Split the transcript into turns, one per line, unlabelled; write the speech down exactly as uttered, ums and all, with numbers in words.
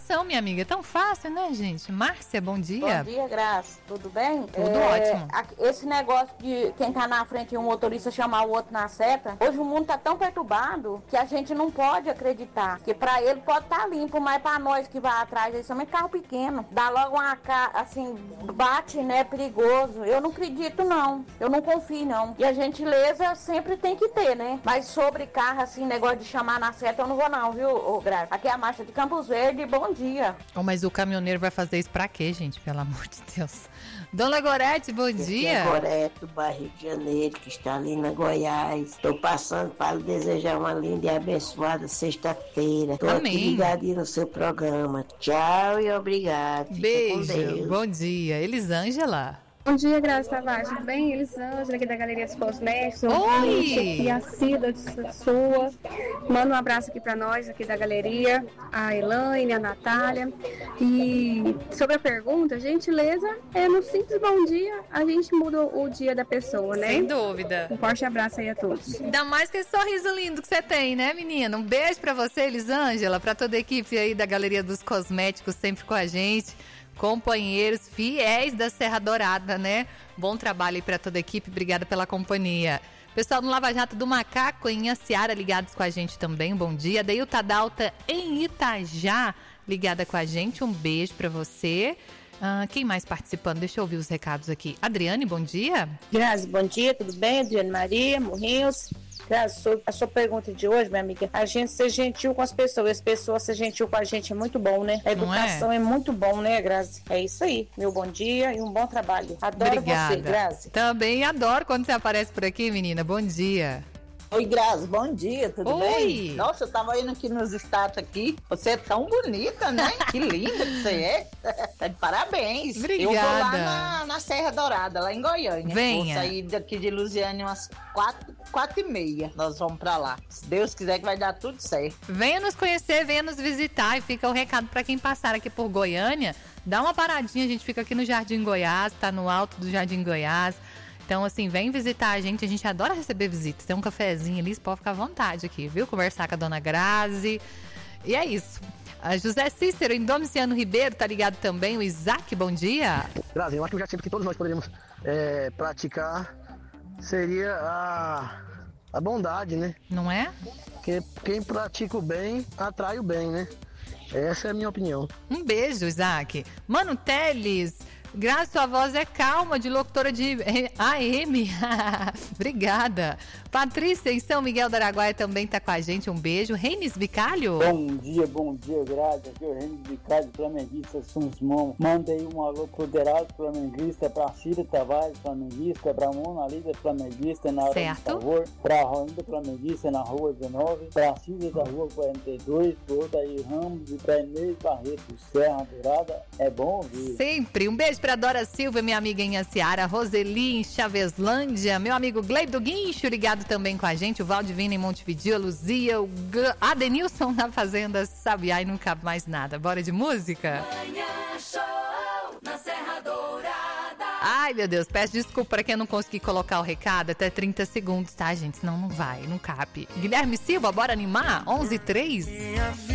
coração, minha amiga. É tão fácil, né, gente? Márcia, bom dia.
Bom dia, Graça. Tudo bem?
Tudo
é,
ótimo.
Esse negócio de quem tá na frente e um motorista chamar o outro na seta, hoje o mundo tá tão perturbado que a gente não pode acreditar. Que pra ele pode estar tá limpo, mas pra nós que vai atrás, aí somente carro pequeno, dá logo uma cara, assim, bate, né, perigoso. Eu não acredito, não. Eu não confio, não. E a gentileza sempre tem que ter, né? Mas sobre carro, assim, negócio de chamar na seta, eu não vou não, viu, ô, Graça? Aqui é a marcha de Campos Verde, bom dia.
Oh, mas o caminhoneiro vai fazer isso pra quê, gente? Pelo amor de Deus. Dona Gorete, bom
Esse
dia.
É Gorete, do bairro Rio de Janeiro, que está ali na Goiás. Estou passando para lhe desejar uma linda e abençoada sexta-feira. Estou aqui ligadinho no seu programa. Tchau e obrigado. Fica
Beijo,
com Deus.
bom dia. Elisângela.
Bom dia, Graça Tavares. Tudo bem? Elisângela, aqui da Galeria dos Cosméticos.
Oi!
E a Cida sua. Manda um abraço aqui pra nós, aqui da galeria. A Elaine, a Natália. E sobre a pergunta, gentileza, é no simples bom dia, a gente muda o dia da pessoa, né?
Sem dúvida.
Um forte abraço aí a todos.
Ainda mais que esse sorriso lindo que você tem, né, menina? Um beijo pra você, Elisângela, pra toda a equipe aí da Galeria dos Cosméticos, sempre com a gente. Companheiros fiéis da Serra Dourada, né? Bom trabalho aí pra toda a equipe, obrigada pela companhia. Pessoal do Lava Jato do Macaco em Iaciara, ligados com a gente também, bom dia. Deilta Dalta em Itajá, ligada com a gente, um beijo pra você. Ah, quem mais participando? Deixa eu ouvir os recados aqui. Adriane, bom dia.
Grazi, bom dia, tudo bem? Adriane Maria, Morrinhos. Grazi, a sua pergunta de hoje, minha amiga, a gente ser gentil com as pessoas, as pessoas ser gentil com a gente é muito bom, né? A educação é? é muito bom, né, Grazi? É isso aí, meu bom dia e um bom trabalho. Adoro
Obrigada.
Você, Grazi.
Também adoro quando você aparece por aqui, menina. Bom dia.
Oi, Grazi, bom dia, tudo
Oi.
bem? Nossa, eu tava indo aqui nos status aqui, você é tão bonita, né? Que linda que você é. Tá de parabéns.
Obrigada.
Eu vou lá na, na Serra Dourada, lá em Goiânia.
Venha.
Vou sair daqui de Lusiânia umas quatro, quatro e meia, nós vamos pra lá. Se Deus quiser que vai dar tudo certo.
Venha nos conhecer, venha nos visitar e fica o recado pra quem passar aqui por Goiânia. Dá uma paradinha, a gente fica aqui no Jardim Goiás, tá no alto do Jardim Goiás. Então, assim, vem visitar a gente, a gente adora receber visitas. Tem um cafezinho ali, você pode ficar à vontade aqui, viu? Conversar com a dona Grazi. E é isso. A José Cícero, em Domiciano Ribeiro, tá ligado também. O Isaac, bom dia.
Grazi, eu acho que o objetivo que todos nós poderíamos é, praticar seria a, a bondade, né?
Não é?
Porque quem pratica o bem, atrai o bem, né? Essa é a minha opinião.
Um beijo, Isaac. Mano Teles, Graça, sua voz é calma, de locutora de A M. Obrigada. Patrícia, em São Miguel do Araguaia, também tá com a gente. Um beijo. Reines Bicalho.
Bom dia, bom dia, Graça. Aqui é o Reines Bicalho, flamenguista, Sumos. Manda aí um alô pro Deraldo, flamenguista, pra Cida Tavares, flamenguista, pra Mona Lida, flamenguista, na hora
certo.
do favor, pra Rolinda, flamenguista, na rua dezenove, pra Cida da rua quarenta e dois, pro Odair Ramos e pra Inês Barreto, Serra Dourada. É bom ouvir.
Sempre. Um beijo pra Dora Silva, minha amiga em Iaciara, Roseli em Chaveslândia, meu amigo Gleib do Guincho, ligado também com a gente, o Valdivino em Montevideo, a Luzia, o G... Adenilson na Fazenda Sabiá e não cabe mais nada. Bora de música?
Manhã Show na Serra Dourada.
Ai, meu Deus, peço desculpa pra quem não conseguir colocar o recado, até trinta segundos, tá, gente? Senão não vai, não cabe. Guilherme Silva, bora animar? onze e três.